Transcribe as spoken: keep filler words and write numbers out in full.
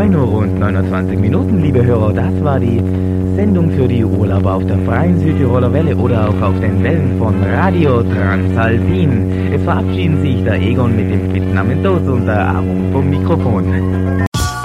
neun Uhr und neunundzwanzig Minuten, liebe Hörer, das war die Sendung für die Urlauber auf der freien Südtiroler Welle oder auch auf den Wellen von Radio Transalpin. Jetzt verabschieden sich der Egon mit dem Fitnamen Mentos und der Aaron vom Mikrofon.